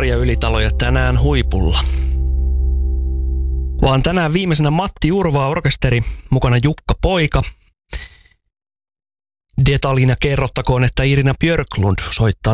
Maria Ylitalo ja tänään huipulla. Vaan tänään viimeisenä Matti Jurva orkesteri, mukana Jukka Poika. Detaljina kerrottakoon, että Irina Björklund soittaa